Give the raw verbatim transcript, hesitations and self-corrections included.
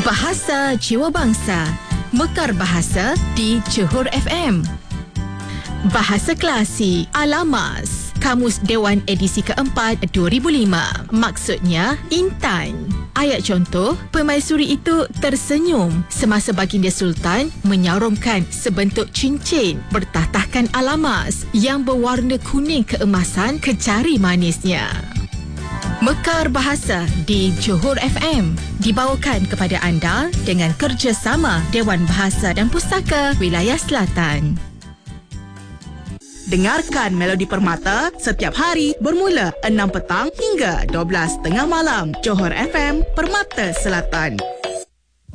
Bahasa Jiwa Bangsa, Mekar Bahasa di Johor F M. Bahasa Klasik, Alamas, Kamus Dewan edisi keempat dua ribu lima. Maksudnya, Intan. Ayat contoh, permaisuri itu tersenyum semasa baginda Sultan menyarongkan sebentuk cincin bertatahkan alamas yang berwarna kuning keemasan ke jari manisnya. Mekar Bahasa di Johor F M dibawakan kepada anda dengan kerjasama Dewan Bahasa dan Pustaka Wilayah Selatan. Dengarkan Melodi Permata setiap hari bermula enam petang hingga dua belas tengah malam. Johor F M, Permata Selatan.